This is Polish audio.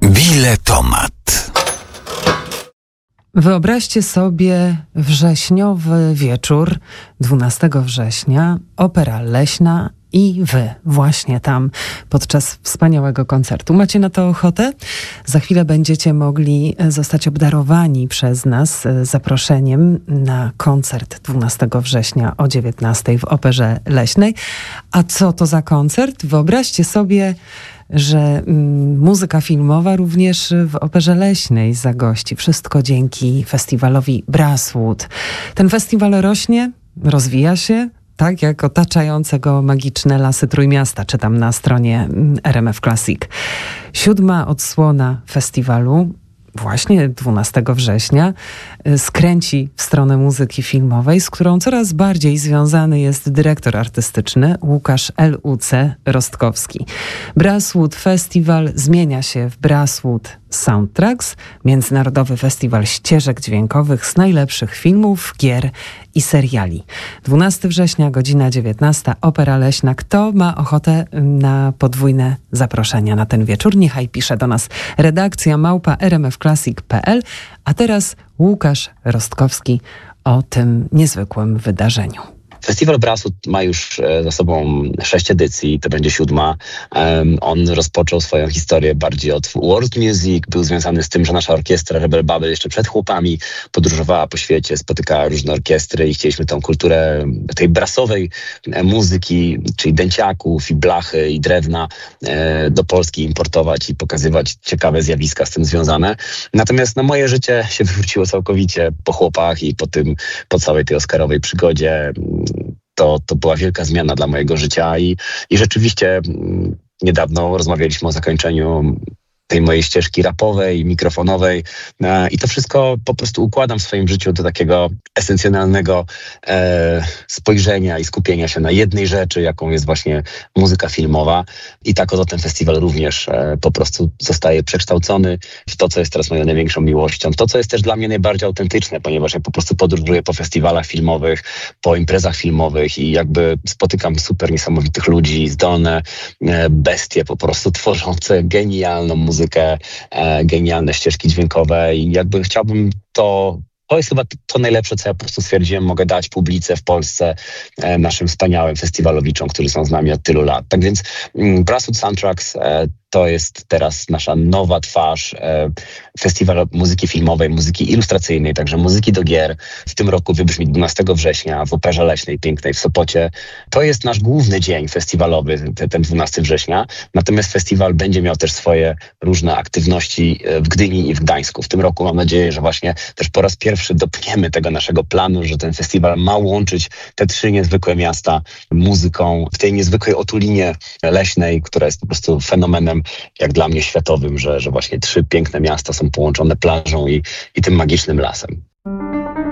Biletomat. Wyobraźcie sobie wrześniowy wieczór, 12 września, Opera Leśna i wy właśnie tam podczas wspaniałego koncertu. Macie na to ochotę? Za chwilę będziecie mogli zostać obdarowani przez nas zaproszeniem na koncert 12 września o 19 w Operze Leśnej. A co to za koncert? Wyobraźcie sobie, że muzyka filmowa również w Operze Leśnej zagości. Wszystko dzięki festiwalowi Brasswood. Ten festiwal rośnie, rozwija się, tak jak otaczające go magiczne lasy Trójmiasta, czytam na stronie RMF Classic. 7. odsłona festiwalu, właśnie 12 września, skręci w stronę muzyki filmowej, z którą coraz bardziej związany jest dyrektor artystyczny Łukasz LUC Rostkowski. Brasswood Festival zmienia się w Brasswood Soundtracks, międzynarodowy festiwal ścieżek dźwiękowych z najlepszych filmów, gier i seriali. 12 września, godzina 19, Opera Leśna. Kto ma ochotę na podwójne zaproszenia na ten wieczór? Niechaj pisze do nas redakcja @rmfclassic.pl. A teraz Łukasz Rostkowski o tym niezwykłym wydarzeniu. Festiwal Brasswood ma już za sobą 6 edycji, to będzie 7. On rozpoczął swoją historię bardziej od world music, był związany z tym, że nasza orkiestra Rebel Babel jeszcze przed chłopami podróżowała po świecie, spotykała różne orkiestry i chcieliśmy tą kulturę tej brassowej muzyki, czyli dęciaków i blachy i drewna do Polski importować i pokazywać ciekawe zjawiska z tym związane. Natomiast moje życie się wywróciło całkowicie po chłopach i po całej tej oscarowej przygodzie. To była wielka zmiana dla mojego życia i rzeczywiście niedawno rozmawialiśmy o zakończeniu tej mojej ścieżki rapowej, mikrofonowej i to wszystko po prostu układam w swoim życiu do takiego esencjonalnego spojrzenia i skupienia się na jednej rzeczy, jaką jest właśnie muzyka filmowa. I tak oto ten festiwal również po prostu zostaje przekształcony w to, co jest teraz moją największą miłością. To, co jest też dla mnie najbardziej autentyczne, ponieważ ja po prostu podróżuję po festiwalach filmowych, po imprezach filmowych i jakby spotykam super niesamowitych ludzi, zdolne bestie po prostu tworzące genialną muzykę, genialne ścieżki dźwiękowe i jakby chciałbym to jest chyba to najlepsze, co ja po prostu stwierdziłem, mogę dać publice w Polsce, naszym wspaniałym festiwalowiczom, którzy są z nami od tylu lat. Tak więc Brasswood Soundtracks to jest teraz nasza nowa twarz, festiwal muzyki filmowej, muzyki ilustracyjnej, także muzyki do gier. W tym roku wybrzmi 12 września w Operze Leśnej, pięknej w Sopocie. To jest nasz główny dzień festiwalowy, ten 12 września. Natomiast festiwal będzie miał też swoje różne aktywności w Gdyni i w Gdańsku. W tym roku mam nadzieję, że właśnie też po raz pierwszy dopniemy tego naszego planu, że ten festiwal ma łączyć te 3 niezwykłe miasta muzyką w tej niezwykłej otulinie leśnej, która jest po prostu fenomenem jak dla mnie światowym, że właśnie 3 piękne miasta są połączone plażą i tym magicznym lasem.